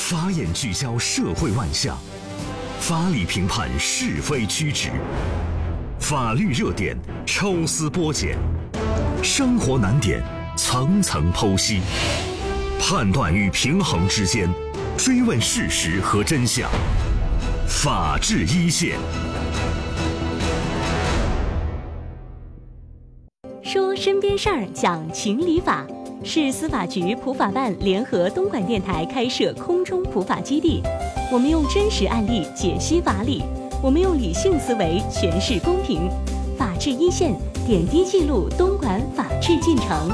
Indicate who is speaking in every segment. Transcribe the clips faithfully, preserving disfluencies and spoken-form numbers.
Speaker 1: 法眼聚焦社会万象，法理评判是非曲直，法律热点抽丝剥茧，生活难点层层剖析，判断与平衡之间追问事实和真相。法治一线，
Speaker 2: 说身边事儿，讲情理法，市司法局普法办联合东莞电台开设空中普法基地。我们用真实案例解析法理，我们用理性思维诠释公平。法治一线，点滴记录东莞法治进程。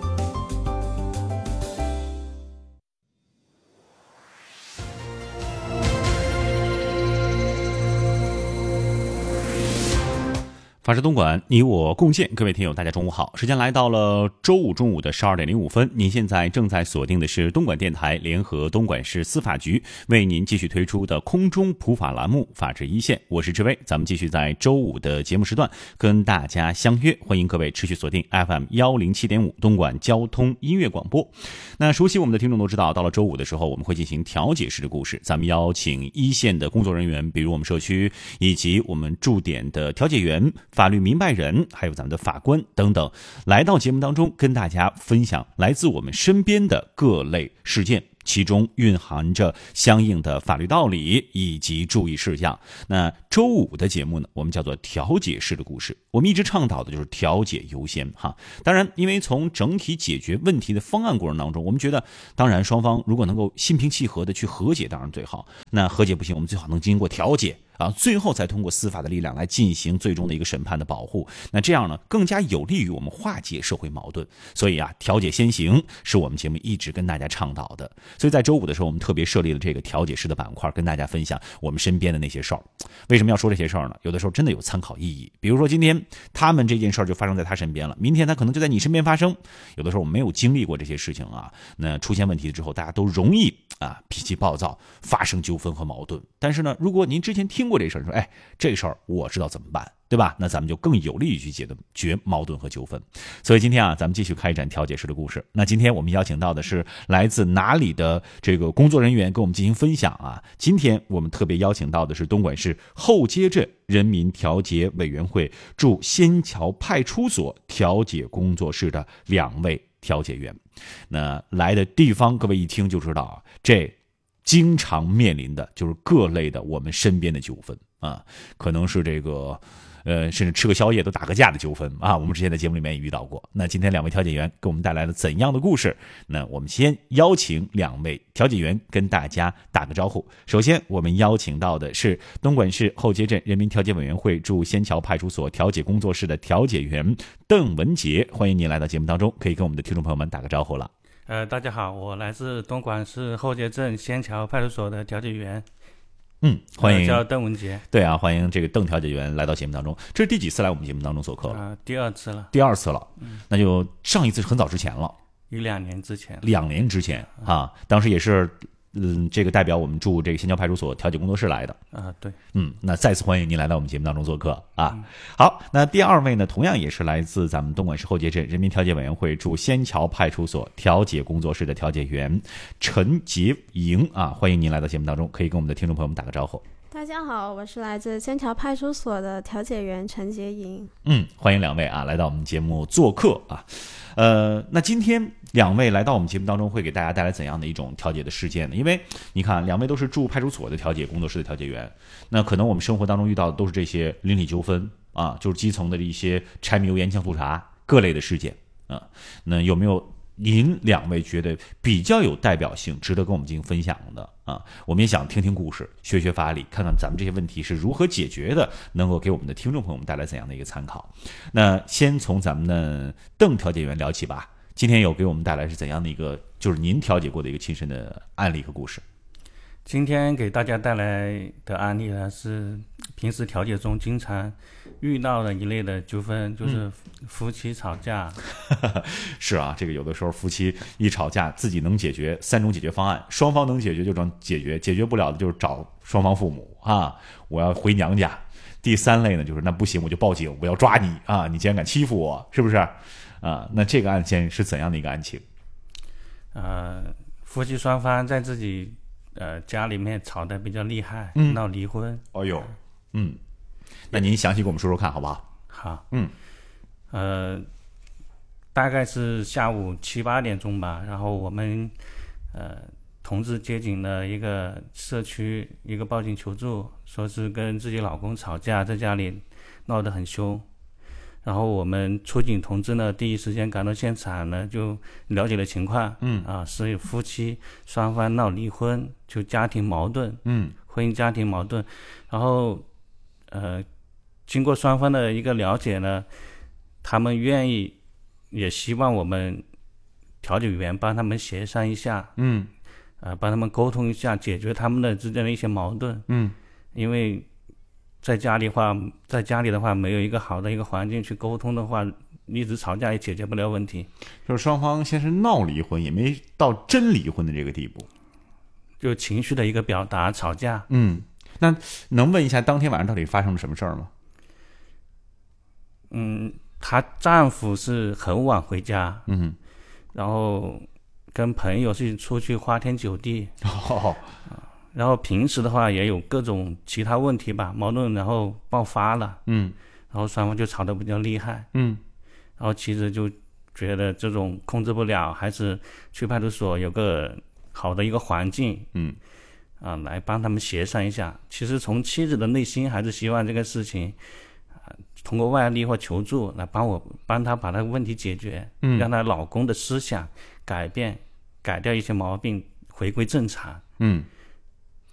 Speaker 3: 法治东莞，你我共建。各位听友大家中午好，时间来到了周五中午的十二点零五分，您现在正在锁定的是东莞电台联合东莞市司法局为您继续推出的空中普法栏目法治一线，我是志威。咱们继续在周五的节目时段跟大家相约，欢迎各位持续锁定 F M 一零七点五 东莞交通音乐广播。那熟悉我们的听众都知道，到了周五的时候我们会进行调解式的故事，咱们邀请一线的工作人员，比如我们社区以及我们驻点的调解员、法律明白人，还有咱们的法官等等，来到节目当中跟大家分享来自我们身边的各类事件，其中蕴含着相应的法律道理以及注意事项。那周五的节目呢，我们叫做调解式的故事，我们一直倡导的就是调解优先哈。当然，因为从整体解决问题的方案过程当中，我们觉得，当然双方如果能够心平气和的去和解，当然最好。那和解不行，我们最好能经过调解。啊，最后再通过司法的力量来进行最终的一个审判的保护，那这样呢，更加有利于我们化解社会矛盾。所以啊，调解先行是我们节目一直跟大家倡导的。所以在周五的时候，我们特别设立了这个调解式的板块，跟大家分享我们身边的那些事儿。为什么要说这些事儿呢？有的时候真的有参考意义。比如说今天他们这件事儿就发生在他身边了，明天他可能就在你身边发生。有的时候我们没有经历过这些事情啊，那出现问题之后，大家都容易啊脾气暴躁，发生纠纷和矛盾。但是呢，如果您之前听过这事儿，说哎，这事儿我知道怎么办，对吧？那咱们就更有利于去解决矛盾和纠纷。所以今天啊，咱们继续开展调解式的故事。那今天我们邀请到的是来自哪里的这个工作人员跟我们进行分享啊？今天我们特别邀请到的是东莞市后街镇人民调解委员会驻仙桥派出所调解工作室的两位调解员。那来的地方，各位一听就知道啊，这经常面临的就是各类的我们身边的纠纷啊，可能是这个呃，甚至吃个宵夜都打个架的纠纷啊，我们之前在节目里面也遇到过。那今天两位调解员给我们带来了怎样的故事？那我们先邀请两位调解员跟大家打个招呼。首先我们邀请到的是东莞市后街镇人民调解委员会驻仙桥派出所调解工作室的调解员邓文杰，欢迎您来到节目当中，可以跟我们的听众朋友们打个招呼了。
Speaker 4: 呃，大家好，我来自东莞市后街镇仙桥派出所的调解员。
Speaker 3: 嗯，欢迎，
Speaker 4: 呃、叫邓文杰。
Speaker 3: 对啊，欢迎这个邓调解员来到节目当中。这是第几次来我们节目当中做客了？
Speaker 4: 啊、呃，第二次了。
Speaker 3: 第二次了，
Speaker 4: 嗯，
Speaker 3: 那就上一次是很早之前了，
Speaker 4: 一两年之前。
Speaker 3: 两年之前啊，当时也是。嗯，这个代表我们驻这个仙桥派出所调解工作室来的
Speaker 4: 啊、呃，对，
Speaker 3: 嗯，那再次欢迎您来到我们节目当中做客啊。嗯、好，那第二位呢，同样也是来自咱们东莞市后街镇人民调解委员会驻仙桥派出所调解工作室的调解员陈洁莹啊，欢迎您来到节目当中，可以跟我们的听众朋友们打个招呼。
Speaker 5: 大家好，我是来自仙桥派出所的调解员陈洁莹。
Speaker 3: 嗯，欢迎两位啊，来到我们节目做客啊。呃，那今天两位来到我们节目当中，会给大家带来怎样的一种调解的事件呢？因为你看，两位都是驻派出所的调解工作室的调解员，那可能我们生活当中遇到的都是这些邻里纠纷啊，就是基层的一些柴米油盐酱醋茶各类的事件啊。那有没有您两位觉得比较有代表性，值得跟我们进行分享的啊？我们也想听听故事，学学法理，看看咱们这些问题是如何解决的，能够给我们的听众朋友们带来怎样的一个参考。那先从咱们的邓调解员聊起吧，今天有给我们带来是怎样的一个，就是您调解过的一个亲身的案例和故事？
Speaker 4: 今天给大家带来的案例呢，是平时调解中经常遇到的一类的纠纷，就是夫妻吵架。
Speaker 3: 嗯、是啊，这个有的时候夫妻一吵架，自己能解决三种解决方案，双方能解决就找解决，解决不了的就是找双方父母啊，我要回娘家。第三类呢，就是那不行我就报警，我要抓你啊，你竟然敢欺负我，是不是啊？那这个案件是怎样的一个案情？
Speaker 4: 呃，夫妻双方在自己呃家里面吵得比较厉害，
Speaker 3: 嗯
Speaker 4: 闹离婚。
Speaker 3: 哦呦，嗯，那您详细给我们说说看好不好？
Speaker 4: 好，
Speaker 3: 嗯，
Speaker 4: 呃，大概是下午七八点钟吧，然后我们呃同志接警了一个社区一个报警求助，说是跟自己老公吵架，在家里闹得很凶。然后我们出警同志呢，第一时间赶到现场呢，就了解了情况。
Speaker 3: 嗯
Speaker 4: 啊，是夫妻双方闹离婚，就家庭矛盾。
Speaker 3: 嗯，
Speaker 4: 婚姻家庭矛盾。然后，呃，经过双方的一个了解呢，他们愿意，也希望我们调解员帮他们协商一下。
Speaker 3: 嗯，
Speaker 4: 啊，帮他们沟通一下，解决他们的之间的一些矛盾。
Speaker 3: 嗯，
Speaker 4: 因为在家里话，在家里的话，没有一个好的一个环境去沟通的话，一直吵架也解决不了问题。
Speaker 3: 就是双方先是闹离婚，也没到真离婚的这个地步，
Speaker 4: 就情绪的一个表达，吵架。
Speaker 3: 嗯，那能问一下当天晚上到底发生了什么事儿吗？
Speaker 4: 嗯，她丈夫是很晚回家，
Speaker 3: 嗯，
Speaker 4: 然后跟朋友是出去花天酒地。
Speaker 3: 哦，
Speaker 4: 然后平时的话也有各种其他问题吧，矛盾然后爆发了。
Speaker 3: 嗯，
Speaker 4: 然后双方就吵得比较厉害。
Speaker 3: 嗯，
Speaker 4: 然后其实就觉得这种控制不了，还是去派出所有个好的一个环境。
Speaker 3: 嗯，
Speaker 4: 啊，来帮他们协商一下。其实从妻子的内心还是希望这个事情啊，通过外力或求助来帮我帮他把他问题解决。
Speaker 3: 嗯，
Speaker 4: 让她老公的思想改变，改掉一些毛病，回归正常。
Speaker 3: 嗯，